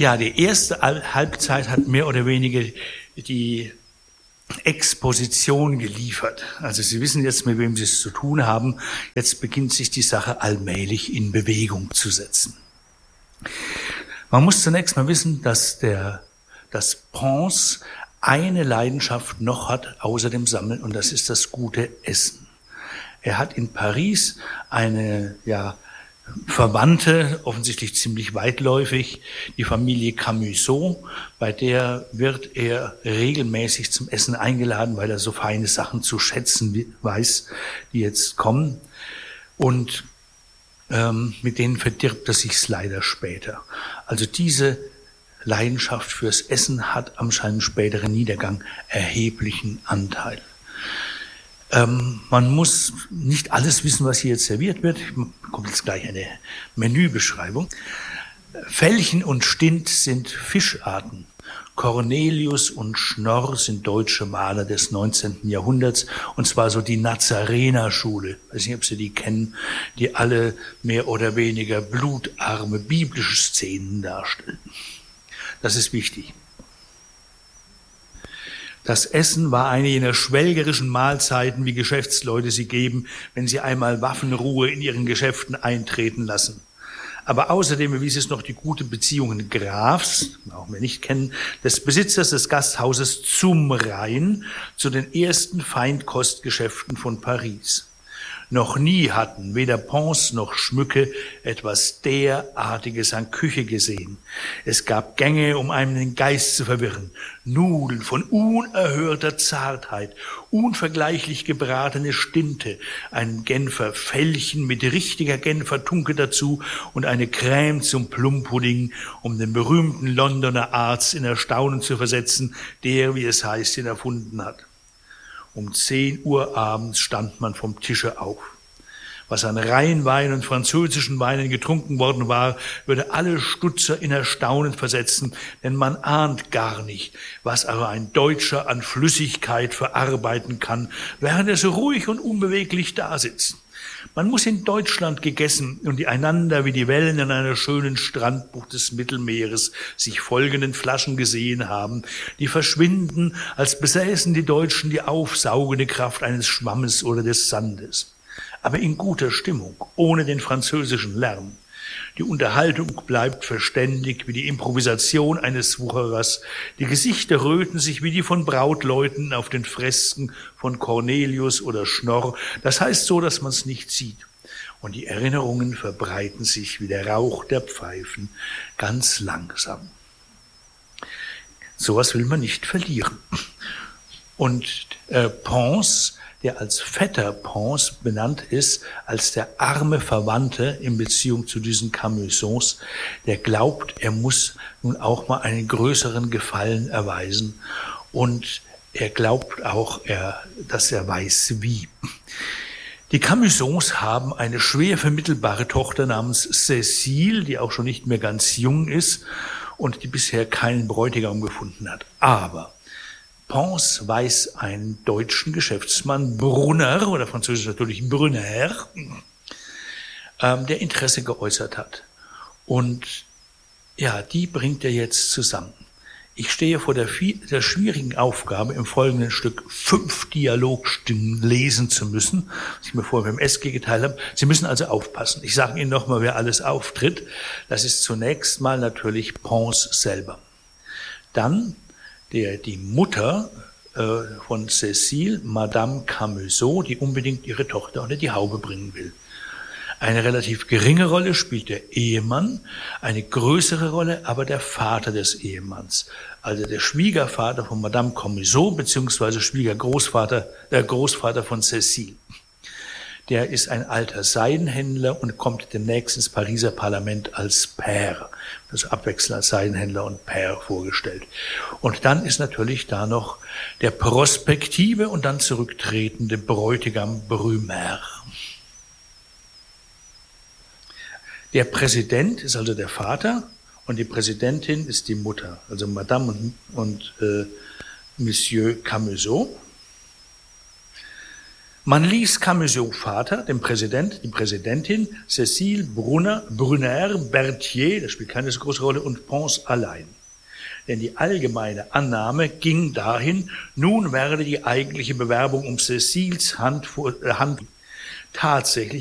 Ja, die erste Halbzeit hat mehr oder weniger die Exposition geliefert. Also Sie wissen jetzt, mit wem Sie es zu tun haben. Jetzt beginnt sich die Sache allmählich in Bewegung zu setzen. Man muss zunächst mal wissen, dass Pons eine Leidenschaft noch hat, außer dem Sammeln, und das ist das gute Essen. Er hat in Paris eine, Verwandte, offensichtlich ziemlich weitläufig, die Familie Camusot, bei der wird er regelmäßig zum Essen eingeladen, weil er so feine Sachen zu schätzen weiß, die jetzt kommen. Und mit denen verdirbt er sich's leider später. Also diese Leidenschaft fürs Essen hat am seinem späteren Niedergang erheblichen Anteil. Man muss nicht alles wissen, was hier jetzt serviert wird. Kommt jetzt gleich eine Menübeschreibung. Felchen und Stint sind Fischarten. Cornelius und Schnorr sind deutsche Maler des 19. Jahrhunderts, und zwar so die Nazarenerschule. Ich weiß nicht, ob Sie die kennen, die alle mehr oder weniger blutarme biblische Szenen darstellen. Das ist wichtig. Das Essen war eine jener schwelgerischen Mahlzeiten, wie Geschäftsleute sie geben, wenn sie einmal Waffenruhe in ihren Geschäften eintreten lassen. Aber außerdem erwies es noch die gute Beziehungen Grafs, auch wir nicht kennen, des Besitzers des Gasthauses zum Rhein zu den ersten Feinkostgeschäften von Paris. Noch nie hatten weder Pons noch Schmücke etwas derartiges an Küche gesehen. Es gab Gänge, um einem den Geist zu verwirren, Nudeln von unerhörter Zartheit, unvergleichlich gebratene Stinte, ein Genfer Fellchen mit richtiger Genfer Tunke dazu und eine Crème zum Plumpudding, um den berühmten Londoner Arzt in Erstaunen zu versetzen, der, wie es heißt, ihn erfunden hat. Um 10 Uhr abends stand man vom Tische auf. Was an Rheinwein und französischen Weinen getrunken worden war, würde alle Stutzer in Erstaunen versetzen, denn man ahnt gar nicht, was aber ein Deutscher an Flüssigkeit verarbeiten kann, während er so ruhig und unbeweglich dasitzt. Man muss in Deutschland gegessen und die einander wie die Wellen in einer schönen Strandbucht des Mittelmeeres sich folgenden Flaschen gesehen haben, die verschwinden, als besäßen die Deutschen die aufsaugende Kraft eines Schwammes oder des Sandes. Aber in guter Stimmung, ohne den französischen Lärm. Die Unterhaltung bleibt verständig wie die Improvisation eines Wucherers. Die Gesichter röten sich wie die von Brautleuten auf den Fresken von Cornelius oder Schnorr. Das heißt so, dass man es nicht sieht. Und die Erinnerungen verbreiten sich wie der Rauch der Pfeifen ganz langsam. Sowas will man nicht verlieren. Und Pons, der als Vetter Pons benannt ist, als der arme Verwandte in Beziehung zu diesen Camusots, der glaubt, er muss nun auch mal einen größeren Gefallen erweisen. Und er glaubt auch, dass er weiß, wie. Die Camusots haben eine schwer vermittelbare Tochter namens Cécile, die auch schon nicht mehr ganz jung ist und die bisher keinen Bräutigam gefunden hat. Aber Pons weiß einen deutschen Geschäftsmann, Brunner, oder französisch natürlich Brunner, der Interesse geäußert hat. Und ja, die bringt er jetzt zusammen. Ich stehe vor der schwierigen Aufgabe, im folgenden Stück 5 Dialogstimmen lesen zu müssen, was ich mir vorher beim SG geteilt habe. Sie müssen also aufpassen. Ich sage Ihnen nochmal, wer alles auftritt. Das ist zunächst mal natürlich Pons selber. Dann die Mutter von Cécile, Madame Camusot, die unbedingt ihre Tochter unter die Haube bringen will. Eine relativ geringe Rolle spielt der Ehemann, eine größere Rolle aber der Vater des Ehemanns, also der Schwiegervater von Madame Camusot beziehungsweise Großvater von Cécile. Der ist ein alter Seidenhändler und kommt demnächst ins Pariser Parlament als Père, also abwechselnd als Seidenhändler und Père vorgestellt. Und dann ist natürlich da noch der prospektive und dann zurücktretende Bräutigam Brumaire. Der Präsident ist also der Vater und die Präsidentin ist die Mutter, also Madame und Monsieur Camusot. Man ließ Camusots Vater, den Präsident, die Präsidentin, Cécile Brunner, Berthier, das spielt keine so große Rolle, und Pons allein. Denn die allgemeine Annahme ging dahin, nun werde die eigentliche Bewerbung um Cécils Hand tatsächlich